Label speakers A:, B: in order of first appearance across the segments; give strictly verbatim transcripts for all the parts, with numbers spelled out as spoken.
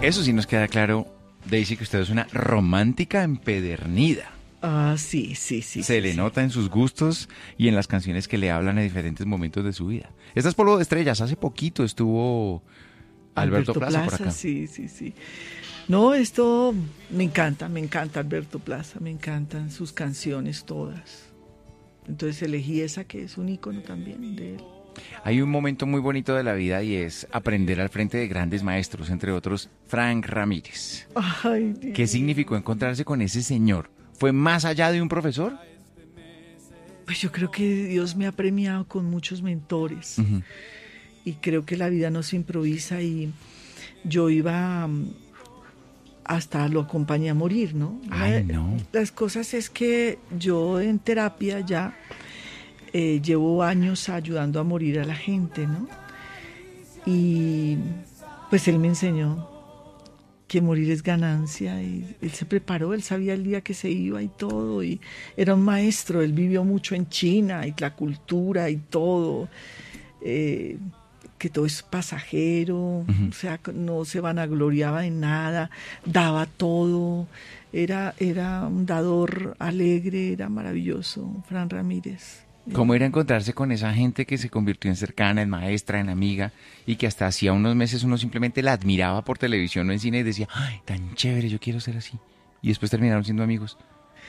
A: Eso sí nos queda claro, Daisy, que usted es una romántica empedernida.
B: Ah, sí, sí, sí.
A: Se
B: sí,
A: le
B: sí.
A: nota en sus gustos y en las canciones que le hablan en diferentes momentos de su vida. Esta es Polvo de Estrellas. Hace poquito estuvo Alberto, Alberto Plaza, Plaza por acá.
B: Sí, sí, sí. No, esto me encanta, me encanta Alberto Plaza, me encantan sus canciones todas. Entonces elegí esa que es un ícono también de él.
A: Hay un momento muy bonito de la vida y es aprender al frente de grandes maestros, entre otros Frank Ramírez.
B: Ay, Dios.
A: ¿Qué significó encontrarse con ese señor? ¿Fue más allá de un profesor?
B: Pues yo creo que Dios me ha premiado con muchos mentores. Uh-huh. Y creo que la vida no se improvisa y yo iba... hasta lo acompañé a morir, ¿no?
A: Ay, no.
B: Las cosas es que yo en terapia ya eh, llevo años ayudando a morir a la gente, ¿no? Y pues él me enseñó que morir es ganancia y él se preparó, él sabía el día que se iba y todo, y era un maestro, él vivió mucho en China y la cultura y todo, eh, que todo es pasajero, uh-huh. O sea, no se vanagloriaba de nada, daba todo, era, era un dador alegre, era maravilloso, Fran Ramírez.
A: ¿Cómo era encontrarse con esa gente que se convirtió en cercana, en maestra, en amiga, y que hasta hacía unos meses uno simplemente la admiraba por televisión o en cine y decía, ¡ay, tan chévere, yo quiero ser así! Y después terminaron siendo amigos.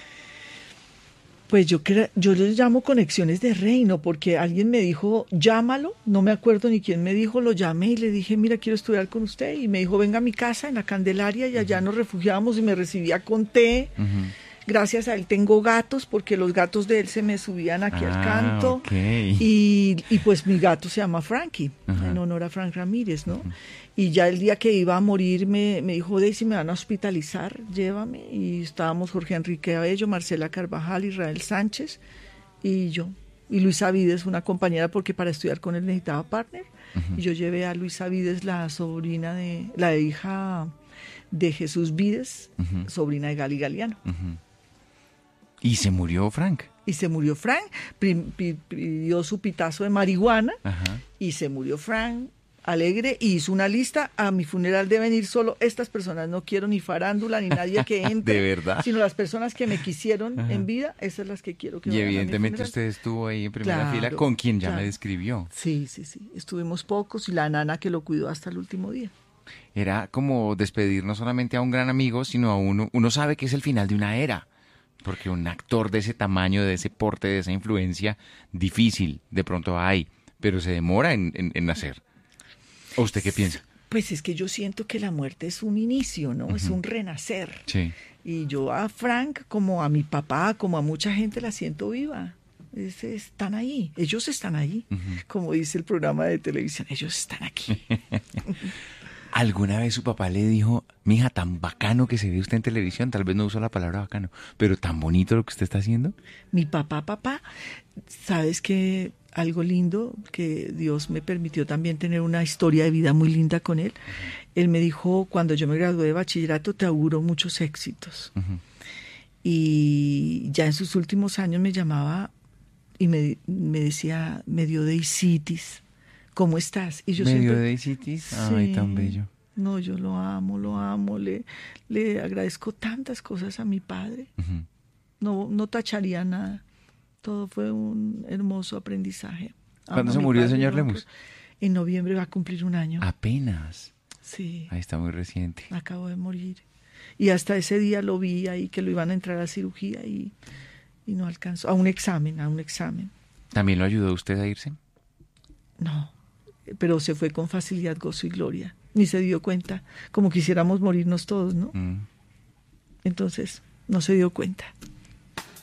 B: Pues yo, yo les llamo conexiones de reino, porque alguien me dijo, llámalo, no me acuerdo ni quién me dijo, lo llamé y le dije, mira, quiero estudiar con usted, y me dijo, venga a mi casa en la Candelaria, y allá uh-huh. nos refugiábamos y me recibía con té. Uh-huh. Gracias a él tengo gatos, porque los gatos de él se me subían aquí ah, al canto,
A: okay.
B: y, y pues mi gato se llama Frankie, uh-huh. en honor a Frank Ramírez, ¿no? Uh-huh. Y ya el día que iba a morir me, me dijo, Daisy, me van a hospitalizar, llévame. Y estábamos Jorge Enrique Abello, Marcela Carvajal, Israel Sánchez y yo. Y Luisa Vides, una compañera, porque para estudiar con él necesitaba partner. Uh-huh. Y yo llevé a Luisa Vides, la sobrina de, la hija de Jesús Vides, uh-huh. sobrina de Gali Galeano.
A: Uh-huh. ¿Y se murió Frank?
B: Y se murió Frank, pidió su pitazo de marihuana, uh-huh. y se murió Frank. Alegre, y hizo una lista, a mi funeral deben ir solo estas personas, no quiero ni farándula ni nadie que entre,
A: ¿de verdad?
B: Sino las personas que me quisieron Ajá. en vida, esas son las que quiero que
A: y evidentemente usted estuvo ahí en primera claro, fila con quien ya claro. me describió.
B: Sí, sí, sí, estuvimos pocos y la nana que lo cuidó hasta el último día.
A: Era como despedir no solamente a un gran amigo, sino a uno, uno sabe que es el final de una era, porque un actor de ese tamaño, de ese porte, de esa influencia, difícil, de pronto hay, pero se demora en, en, en nacer. ¿O usted qué piensa?
B: Pues es que yo siento que la muerte es un inicio, ¿no? Uh-huh. Es un renacer.
A: Sí.
B: Y yo a Frank, como a mi papá, como a mucha gente, la siento viva. Es, están ahí, ellos están ahí. Uh-huh. Como dice el programa de televisión, ellos están aquí.
A: ¿Alguna vez su papá le dijo, mija, tan bacano que se ve usted en televisión? Tal vez no usó la palabra bacano, pero tan bonito lo que usted está haciendo.
B: Mi papá, papá, ¿sabes qué? Algo lindo, que Dios me permitió también tener una historia de vida muy linda con él. Uh-huh. Él me dijo, cuando yo me gradué de bachillerato, te auguro muchos éxitos. Uh-huh. Y ya en sus últimos años me llamaba y me, me decía, me dio deicitis. ¿Cómo estás? Y yo
A: ¿Me
B: siempre,
A: dio deicitis? Sí, ay, tan bello.
B: No, yo lo amo, lo amo. Le, le agradezco tantas cosas a mi padre. Uh-huh. No, no tacharía nada. Todo fue un hermoso aprendizaje.
A: ¿Cuándo se murió el señor Lemus?
B: En noviembre va a cumplir un año.
A: ¿Apenas?
B: Sí.
A: Ahí está muy reciente.
B: Acabo de morir. Y hasta ese día lo vi ahí, que lo iban a entrar a cirugía y, y no alcanzó. A un examen, a un examen.
A: ¿También lo ayudó usted a irse?
B: No, pero se fue con facilidad, gozo y gloria. Ni se dio cuenta, como quisiéramos morirnos todos, ¿no? Mm. Entonces, no se dio cuenta.